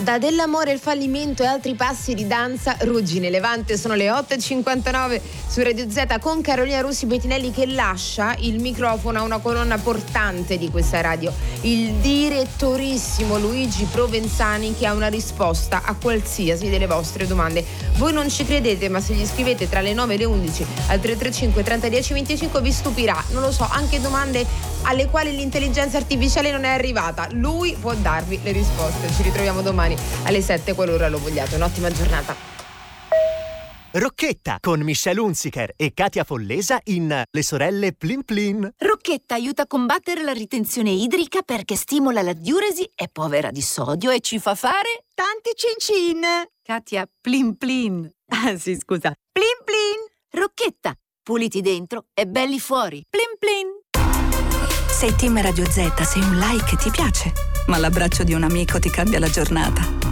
Da Dell'amore, il fallimento e altri passi di danza, Ruggine Levante. Sono le 8.59 su Radio Z con Carolina Russi Bettinelli, che lascia il microfono a una colonna portante di questa radio, il direttorissimo Luigi Provenzani, che ha una risposta a qualsiasi delle vostre domande. Voi non ci credete, ma se gli scrivete tra le 9 e le 11 al 335 30 10 25 vi stupirà. Non lo so, anche domande alle quali l'intelligenza artificiale non è arrivata. Lui può darvi le risposte. Ci ritroviamo domani alle 7 qualora lo vogliate. Un'ottima giornata. Rocchetta con Michelle Hunziker e Katia Follesa in Le sorelle Plin Plin. Rocchetta aiuta a combattere la ritenzione idrica perché stimola la diuresi, è povera di sodio e ci fa fare tanti cin-cin. Katia, Plin Plin. Ah sì, scusa. Plin Plin. Rocchetta, puliti dentro e belli fuori. Plin Plin. Sei team Radio Z se un like ti piace, ma l'abbraccio di un amico ti cambia la giornata.